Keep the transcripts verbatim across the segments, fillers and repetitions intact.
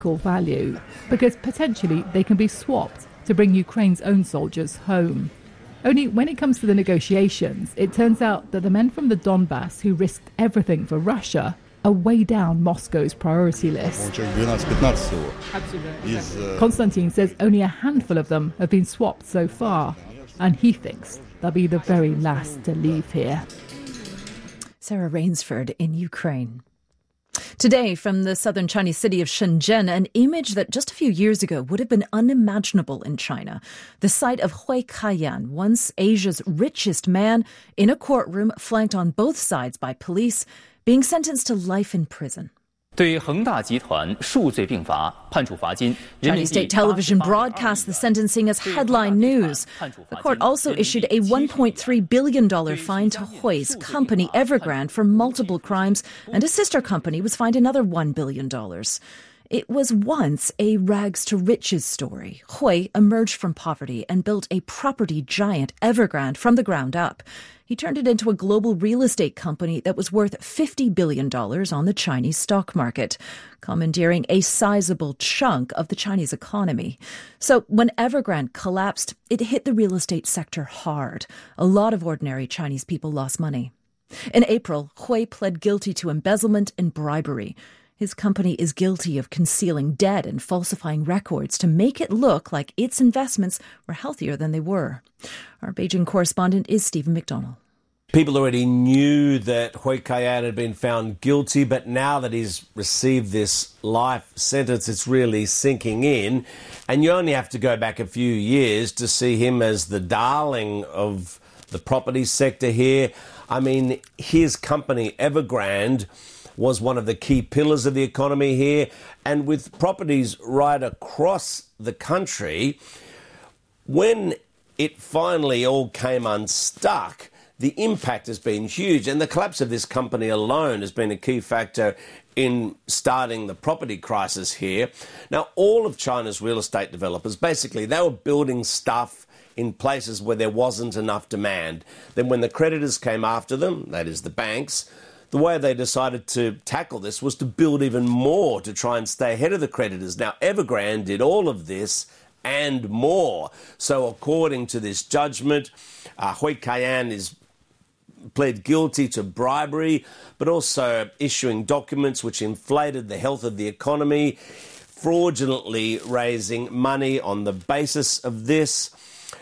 value because potentially they can be swapped to bring Ukraine's own soldiers home. Only when it comes to the negotiations, it turns out that the men from the Donbass who risked everything for Russia are way down Moscow's priority list. Konstantin says only a handful of them have been swapped so far, and he thinks they'll be the very last to leave here. Sarah Rainsford in Ukraine. Today, from the southern Chinese city of Shenzhen, an image that just a few years ago would have been unimaginable in China. The sight of Hui Kaiyan, once Asia's richest man, in a courtroom flanked on both sides by police, being sentenced to life in prison. Chinese state television broadcast the sentencing as headline news. The court also issued a one point three billion dollars fine to Hui's company Evergrande for multiple crimes, and a sister company was fined another one billion dollars. It was once a rags-to-riches story. Hui emerged from poverty and built a property giant, Evergrande, from the ground up. He turned it into a global real estate company that was worth fifty billion dollars on the Chinese stock market, commandeering a sizable chunk of the Chinese economy. So when Evergrande collapsed, it hit the real estate sector hard. A lot of ordinary Chinese people lost money. In April, Hui pled guilty to embezzlement and bribery. His company is guilty of concealing debt and falsifying records to make it look like its investments were healthier than they were. Our Beijing correspondent is Stephen McDonald. People already knew that Hui Kaiyan had been found guilty, but now that he's received this life sentence, it's really sinking in. And you only have to go back a few years to see him as the darling of the property sector here. I mean, his company, Evergrande, was one of the key pillars of the economy here. And with properties right across the country, when it finally all came unstuck, the impact has been huge. And the collapse of this company alone has been a key factor in starting the property crisis here. Now, all of China's real estate developers, basically, they were building stuff in places where there wasn't enough demand. Then when the creditors came after them, that is the banks, the way they decided to tackle this was to build even more to try and stay ahead of the creditors. Now, Evergrande did all of this and more. So according to this judgment, uh, Hui Kaiyan is pled guilty to bribery, but also issuing documents which inflated the health of the economy, fraudulently raising money on the basis of this.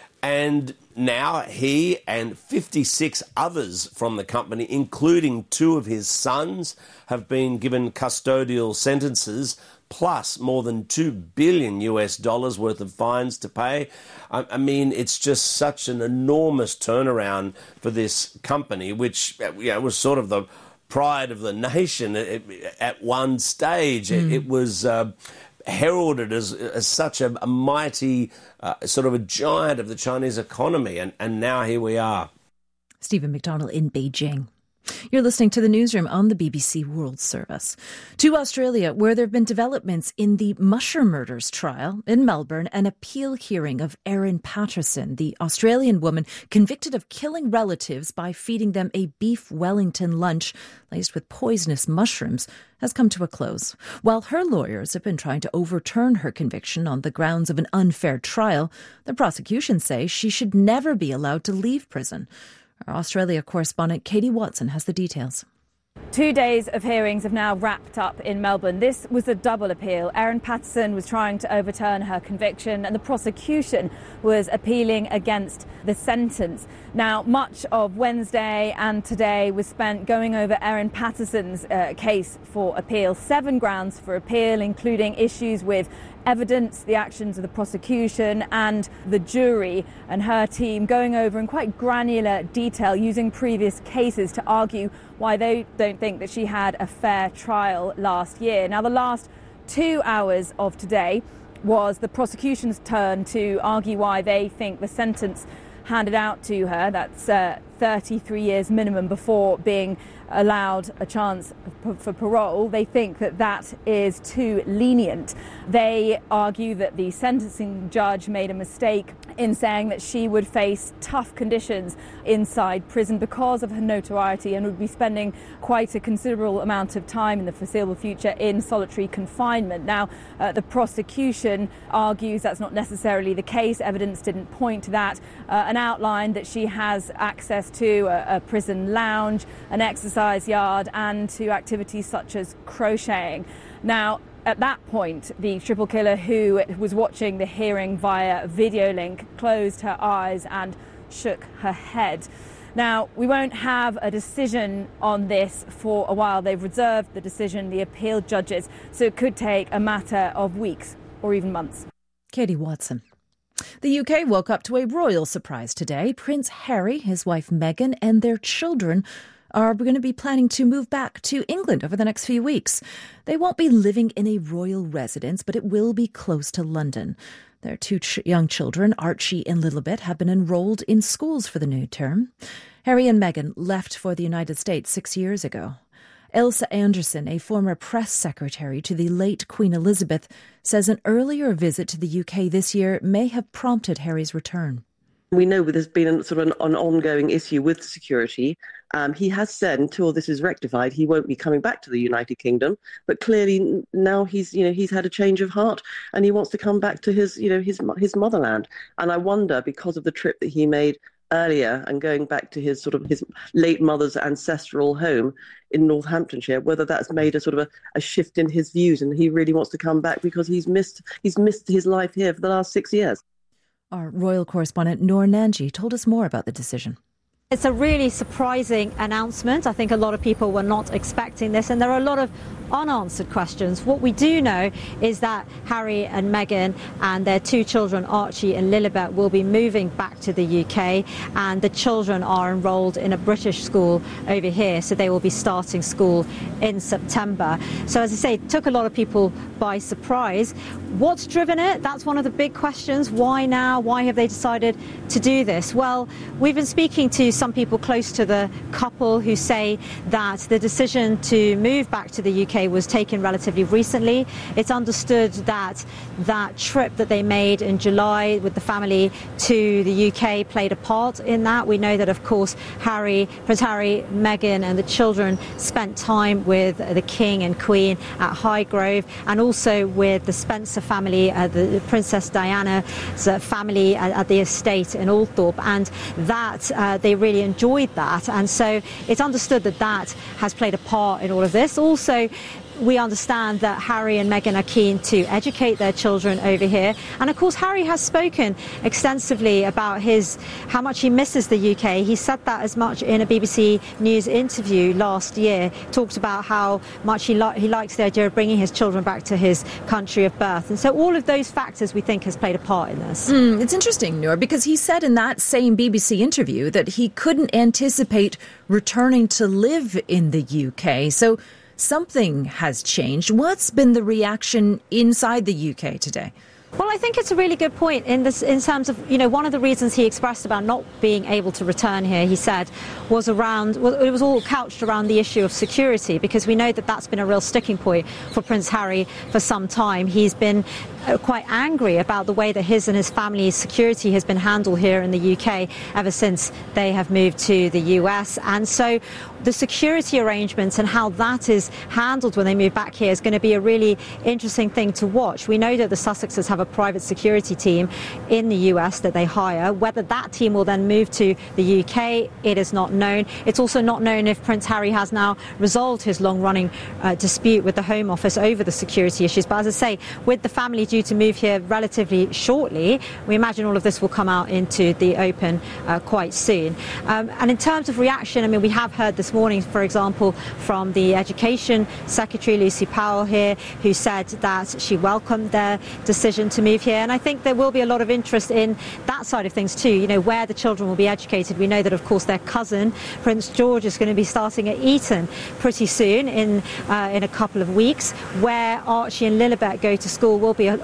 And now he and fifty-six others from the company, including two of his sons, have been given custodial sentences, plus more than two billion US dollars worth of fines to pay. I, I mean, it's just such an enormous turnaround for this company, which you know, was sort of the pride of the nation at, at one stage. Mm. It, it was Uh, heralded as, as such a, a mighty, uh, sort of a giant of the Chinese economy. And, and now here we are. Stephen McDonald in Beijing. You're listening to the Newsroom on the B B C World Service. To Australia, where there have been developments in the Mushroom Murders trial. In Melbourne, an appeal hearing of Erin Patterson, the Australian woman convicted of killing relatives by feeding them a beef Wellington lunch laced with poisonous mushrooms, has come to a close. While her lawyers have been trying to overturn her conviction on the grounds of an unfair trial, the prosecution say she should never be allowed to leave prison. Our Australia correspondent Katie Watson has the details. Two days of hearings have now wrapped up in Melbourne. This was a double appeal. Erin Patterson was trying to overturn her conviction and the prosecution was appealing against the sentence. Now, much of Wednesday and today was spent going over Erin Patterson's uh, case for appeal. Seven grounds for appeal, including issues with evidence, the actions of the prosecution and the jury, and her team going over in quite granular detail using previous cases to argue why they don't think that she had a fair trial last year. Now, the last two hours of today was the prosecution's turn to argue why they think the sentence handed out to her, that's uh, thirty-three years minimum before being allowed a chance for parole. They think that that is too lenient. They argue that the sentencing judge made a mistake in saying that she would face tough conditions inside prison because of her notoriety and would be spending quite a considerable amount of time in the foreseeable future in solitary confinement. Now, uh, the prosecution argues that's not necessarily the case. Evidence didn't point to that, uh, and outlined that she has access to a, a prison lounge, an exercise yard, and to activities such as crocheting. Now, at that point, the triple killer, who was watching the hearing via video link, closed her eyes and shook her head. Now, we won't have a decision on this for a while. They've reserved the decision, the appeal judges, so it could take a matter of weeks or even months. Katie Watson. The U K woke up to a royal surprise today. Prince Harry, his wife Meghan, and their children are going to be planning to move back to England over the next few weeks. They won't be living in a royal residence, but it will be close to London. Their two ch- young children, Archie and Lilibet, have been enrolled in schools for the new term. Harry and Meghan left for the United States six years ago. Elsa Anderson, a former press secretary to the late Queen Elizabeth, says an earlier visit to the U K this year may have prompted Harry's return. We know there's been a, sort of an, an ongoing issue with security. Um, he has said until this is rectified, he won't be coming back to the United Kingdom. But clearly now he's, you know, he's had a change of heart and he wants to come back to his, you know, his his motherland. And I wonder, because of the trip that he made earlier and going back to his sort of his late mother's ancestral home in Northamptonshire, whether that's made a sort of a, a shift in his views and he really wants to come back because he's missed he's missed his life here for the last six years. Our royal correspondent Noor Nanji told us more about the decision. It's a really surprising announcement. I think a lot of people were not expecting this, and there are a lot of unanswered questions. What we do know is that Harry and Meghan and their two children, Archie and Lilibet, will be moving back to the U K, and the children are enrolled in a British school over here, so they will be starting school in September. So as I say, it took a lot of people by surprise. What's driven it? That's one of the big questions. Why now? Why have they decided to do this? Well, we've been speaking to some people close to the couple who say that the decision to move back to the U K was taken relatively recently. It's understood that that trip that they made in July with the family to the U K played a part in that. We know that, of course, Harry, Prince Harry, Meghan and the children spent time with the King and Queen at Highgrove, and also with the Spencer family, uh, the Princess Diana's uh, family at, at the estate in Althorpe, and that uh, they really enjoyed that. And so it's understood that that has played a part in all of this. Also, we understand that Harry and Meghan are keen to educate their children over here. And of course, Harry has spoken extensively about his how much he misses the U K. He said that as much in a B B C News interview last year. Talked about how much he, li- he likes the idea of bringing his children back to his country of birth. And so all of those factors, we think, has played a part in this. Mm, it's interesting, Noor, because he said in that same B B C interview that he couldn't anticipate returning to live in the U K. So something has changed. What's been the reaction inside the U K today? Well, I think it's a really good point in this, in terms of, you know, one of the reasons he expressed about not being able to return here, he said, was around, well, it was all couched around the issue of security, because we know that that's been a real sticking point for Prince Harry for some time. He's been uh, quite angry about the way that his and his family's security has been handled here in the U K ever since they have moved to the U S. And so the security arrangements and how that is handled when they move back here is going to be a really interesting thing to watch. We know that the Sussexes have a private security team in the U S that they hire. Whether that team will then move to the U K, it is not known. It's also not known if Prince Harry has now resolved his long-running uh, dispute with the Home Office over the security issues. But as I say, with the family due to move here relatively shortly, we imagine all of this will come out into the open uh, quite soon. Um, and in terms of reaction, I mean, we have heard this morning, for example, from the Education Secretary, Lucy Powell here, who said that she welcomed their decision to move here. And I think there will be a lot of interest in that side of things too, you know, where the children will be educated. We know that, of course, their cousin, Prince George, is going to be starting at Eton pretty soon, in uh, in a couple of weeks. Where Archie and Lilibet go to school will be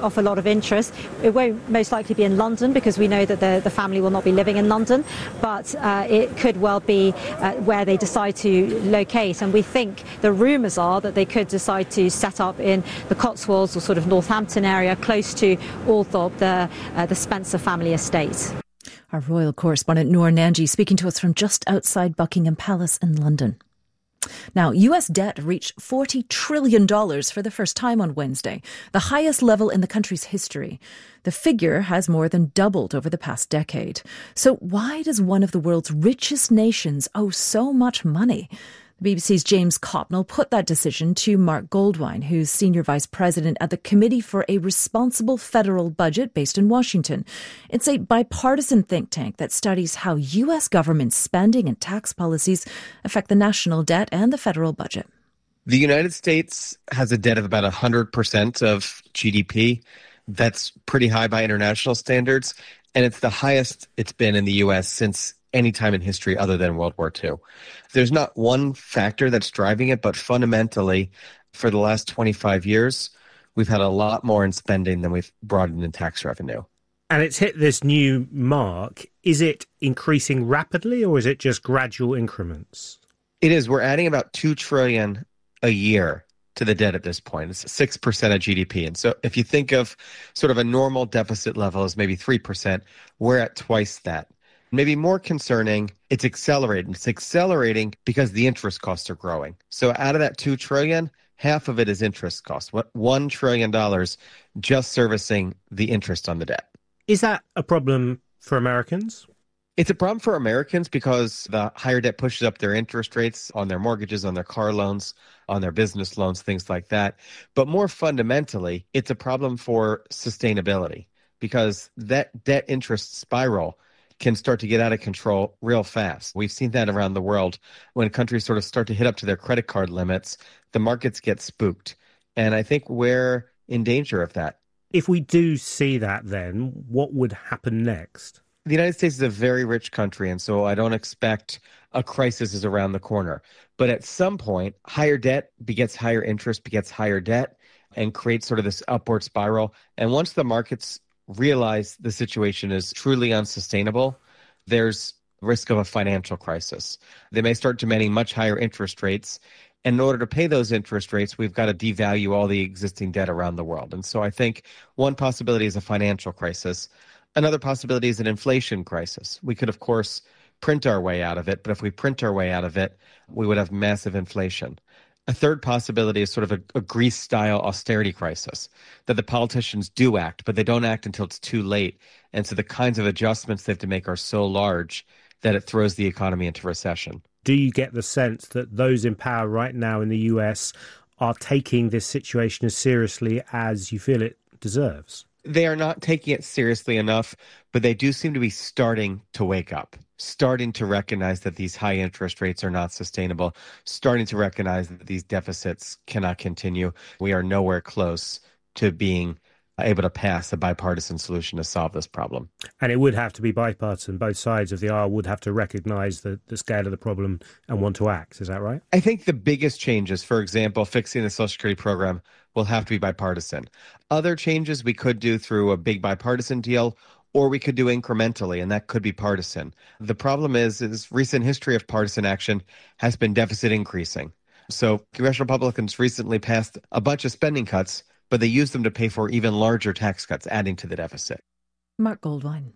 off a lot of interest. It won't most likely be in London because we know that the, the family will not be living in London, but uh, it could well be uh, where they decide to locate. And we think the rumours are that they could decide to set up in the Cotswolds or sort of Northampton area close to Althorpe, the, uh, the Spencer family estate. Our royal correspondent Noor Nanji speaking to us from just outside Buckingham Palace in London. Now, U S debt reached forty trillion dollars for the first time on Wednesday, the highest level in the country's history. The figure has more than doubled over the past decade. So why does one of the world's richest nations owe so much money? The B B C's James Copnell put that decision to Mark Goldwine, who's Senior Vice President at the Committee for a Responsible Federal Budget based in Washington. It's a bipartisan think tank that studies how U S government spending and tax policies affect the national debt and the federal budget. The United States has a debt of about one hundred percent of G D P. That's pretty high by international standards, and it's the highest it's been in the U S since any time in history other than World War Two. There's not one factor that's driving it, but fundamentally, for the last twenty-five years, we've had a lot more in spending than we've brought in in tax revenue. And it's hit this new mark. Is it increasing rapidly or is it just gradual increments? It is. We're adding about two trillion dollars a year to the debt at this point. It's six percent of G D P. And so if you think of sort of a normal deficit level as maybe three percent, we're at twice that. Maybe more concerning, it's accelerating. It's accelerating because the interest costs are growing. So out of that two trillion dollars, half of it is interest costs. What one trillion dollars just servicing the interest on the debt. Is that a problem for Americans? It's a problem for Americans because the higher debt pushes up their interest rates on their mortgages, on their car loans, on their business loans, things like that. But more fundamentally, it's a problem for sustainability because that debt interest spiral can start to get out of control real fast. We've seen that around the world. When countries sort of start to hit up to their credit card limits, the markets get spooked. And I think we're in danger of that. If we do see that, then what would happen next? The United States is a very rich country, and so I don't expect a crisis is around the corner. But at some point, higher debt begets higher interest, begets higher debt, and creates sort of this upward spiral. And once the markets realize the situation is truly unsustainable, there's risk of a financial crisis. They may start demanding much higher interest rates. And in order to pay those interest rates, we've got to devalue all the existing debt around the world. And so I think one possibility is a financial crisis. Another possibility is an inflation crisis. We could, of course, print our way out of it, but if we print our way out of it, we would have massive inflation. A third possibility is sort of a, a Greece-style austerity crisis, that the politicians do act, but they don't act until it's too late. And so the kinds of adjustments they have to make are so large that it throws the economy into recession. Do you get the sense that those in power right now in the U S are taking this situation as seriously as you feel it deserves? They are not taking it seriously enough, but they do seem to be starting to wake up, starting to recognize that these high interest rates are not sustainable, starting to recognize that these deficits cannot continue. We are nowhere close to being able to pass a bipartisan solution to solve this problem. And it would have to be bipartisan. Both sides of the aisle would have to recognize the, the scale of the problem and want to act. Is that right? I think the biggest changes, for example, fixing the Social Security program, will have to be bipartisan. Other changes we could do through a big bipartisan deal, or we could do incrementally, and that could be partisan. The problem is, is recent history of partisan action has been deficit increasing. So congressional Republicans recently passed a bunch of spending cuts, but they used them to pay for even larger tax cuts, adding to the deficit. Mark Goldwine.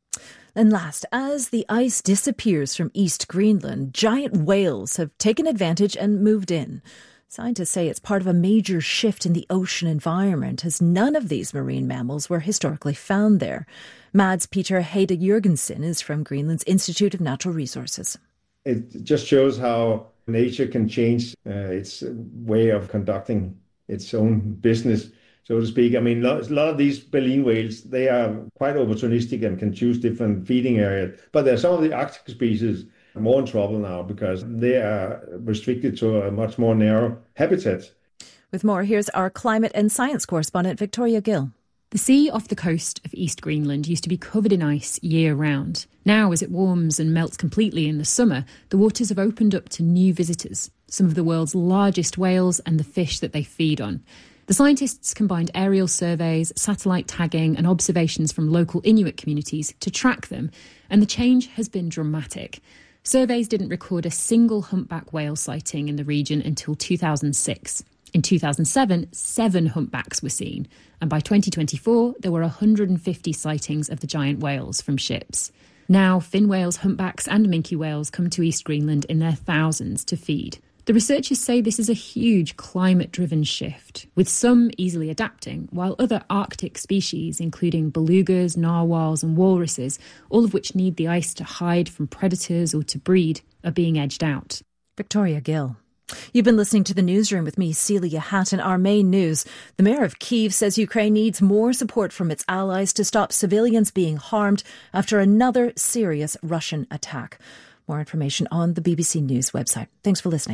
And last, as the ice disappears from East Greenland, giant whales have taken advantage and moved in. Scientists say it's part of a major shift in the ocean environment, as none of these marine mammals were historically found there. Mads Peter Heide Jørgensen is from Greenland's Institute of Natural Resources. It just shows how nature can change uh, its way of conducting its own business, so to speak. I mean, a lot of these baleen whales, they are quite opportunistic and can choose different feeding areas. But there are some of the Arctic species more in trouble now because they are restricted to a much more narrow habitat. With more, here's our climate and science correspondent, Victoria Gill. The sea off the coast of East Greenland used to be covered in ice year-round. Now, as it warms and melts completely in the summer, the waters have opened up to new visitors, some of the world's largest whales and the fish that they feed on. The scientists combined aerial surveys, satellite tagging and observations from local Inuit communities to track them, and the change has been dramatic. Surveys didn't record a single humpback whale sighting in the region until two thousand six. In two thousand seven, seven humpbacks were seen, and by twenty twenty-four, there were one hundred fifty sightings of the giant whales from ships. Now, fin whales, humpbacks and minke whales come to East Greenland in their thousands to feed. The researchers say this is a huge climate-driven shift, with some easily adapting, while other Arctic species, including belugas, narwhals and walruses, all of which need the ice to hide from predators or to breed, are being edged out. Victoria Gill. You've been listening to The Newsroom with me, Celia Hatton. Our main news. The mayor of Kyiv says Ukraine needs more support from its allies to stop civilians being harmed after another serious Russian attack. More information on the B B C News website. Thanks for listening.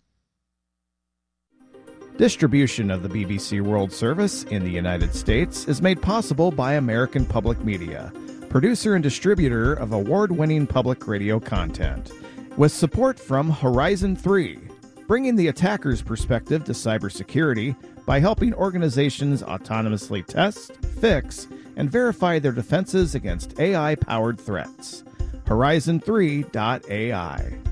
Distribution of the B B C World Service in the United States is made possible by American Public Media, producer and distributor of award-winning public radio content. With support from Horizon three, bringing the attacker's perspective to cybersecurity by helping organizations autonomously test, fix, and verify their defenses against A I-powered threats. Horizon three dot A I.